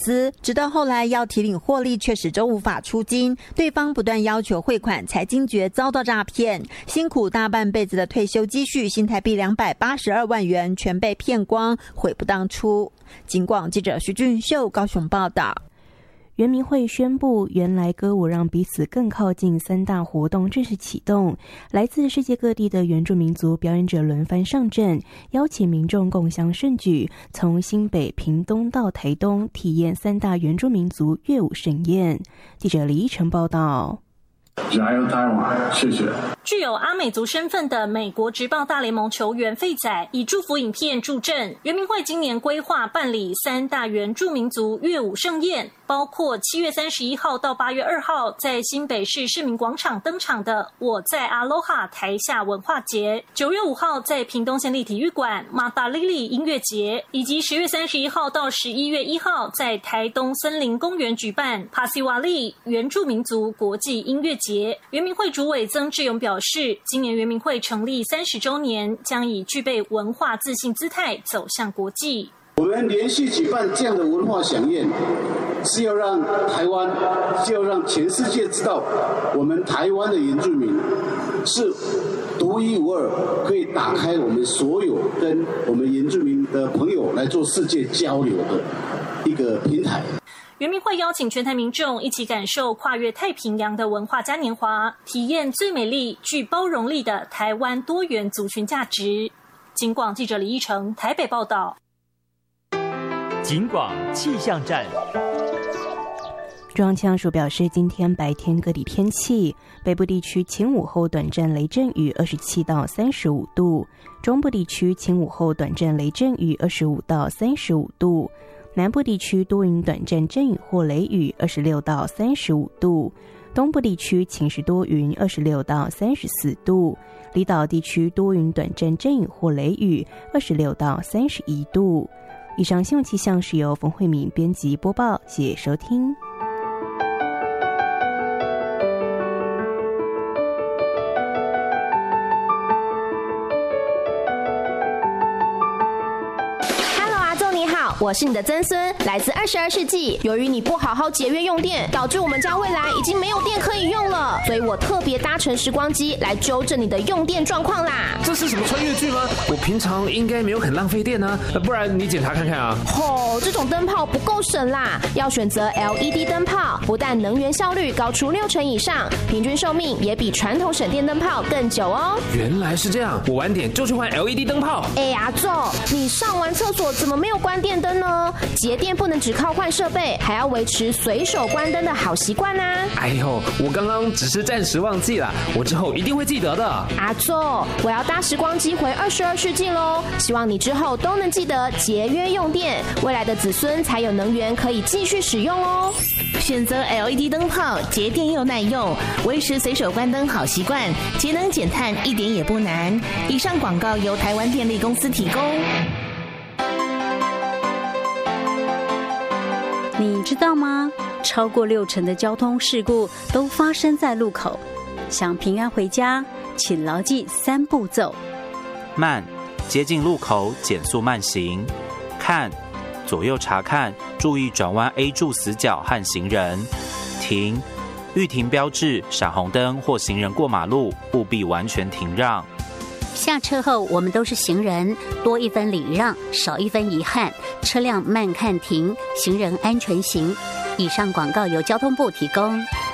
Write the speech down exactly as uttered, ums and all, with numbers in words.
资，直到后来要提领获利，却始终无法出金，对方不断要求汇款，才惊觉遭到诈骗，辛苦大半辈子的退休积蓄新台币两百八十二万元全被骗光，悔不当初。警广记者徐俊秀高雄报道。 原民会宣布，原来歌舞让彼此更靠近三大活动正式启动，来自世界各地的原住民族表演者轮番上阵，邀请民众共襄盛举，从新北、屏东到台东体验三大原住民族乐舞盛宴。记者李依晨报道。 加油台湾，谢谢。 具有阿美族身份的美国职棒大联盟球员费仔以祝福影片助阵。原民会今年规划办理三大原住民族乐舞盛宴，包括七月三十一号到八月二号在新北市市民广场登场的我在阿罗哈台下文化节，九月五号在屏东县立体育馆马达莉莉音乐节，以及十月三十一号到十一月一号在台东森林公园举办帕西瓦利原住民族国际音乐节。原民会主委曾志勇表示，今年原民会成立三十周年，将以具备文化自信姿态走向国际。 我们连续举办这样的文化飨宴，是要让台湾，是要让全世界知道，我们台湾的原住民是独一无二，可以打开我们所有跟我们原住民的朋友来做世界交流的一个平台。 原民会邀请全台民众一起感受跨越太平洋的文化嘉年华，体验最美丽、具包容力的台湾多元族群价值。警广记者李依成台北报道。 警广气象站。 中央气象署表示，今天白天各地天气，北部地区晴午后短暂雷阵雨二十七到三十五度，中部地区晴午后短暂雷阵雨二十五到三十五度，南部地区多云短暂阵雨或雷雨二十六到三十五度，东部地区晴时多云二十六到三十四度，离岛地区多云短暂阵雨或雷雨二十六到三十一度。以上新闻气象是由冯慧敏编辑播报，谢谢收听。 我是你的曾孙，来自二十二世纪。由于你不好好节约用电，导致我们家未来已经没有电可以用了，所以我特别搭乘时光机来纠正你的用电状况啦。 这是什么穿越剧吗？我平常应该没有很浪费电啊，不然你检查看看啊。 吼、哦，这种灯泡不够省啦，要选择 L E D 灯泡，不但能源效率高出六成以上，平均寿命也比传统省电灯泡更久哦。 原来是这样，我晚点就去换 L E D 灯泡。 哎呀，宙，你上完厕所怎么没有关电灯呢？节电不能只靠换设备，还要维持随手关灯的好习惯啊！ 哎呦，我刚刚只是暂时忘记了，我之后一定会记得的。 阿宙，我要搭时光机回二十二世纪喽！希望你之后都能记得节约用电，未来的子孙才有能源可以继续使用哦。 选择 L E D 灯泡，节电又耐用，维持随手关灯好习惯，节能减碳一点也不难。以上广告由台湾电力公司提供。 你知道吗？超过六成的交通事故都发生在路口。想平安回家，请牢记三步骤： 慢，接近路口减速慢行；看，左右查看，注意转弯 A 柱死角和行人；停，遇停标志、闪红灯或行人过马路，务必完全停让。 下车后，我们都是行人，多一分礼让，少一分遗憾。车辆慢看停，行人安全行。以上广告由交通部提供。